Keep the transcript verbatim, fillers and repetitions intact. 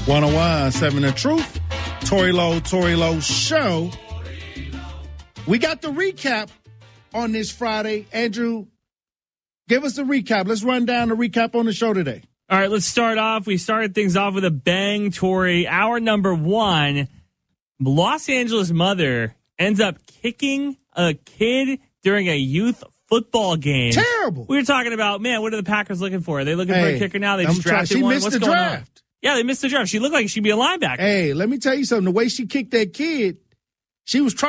one oh one point seven The Truth. Tory Lowe, Tory Lowe Show. We got the recap on this Friday. Andrew, give us the recap. Let's run down the recap on the show today. All right, let's start off. We started things off with a bang, Tory. Hour number one, Los Angeles mother ends up kicking a kid during a youth football game. Terrible. We were talking about, man, what are the Packers looking for? Are they looking hey, for a kicker now? They I'm just drafted try- she one. missed What's the going draft. on? Yeah, they missed the draft. She looked like she'd be a linebacker. Hey, let me tell you something. The way she kicked that kid, she was trying.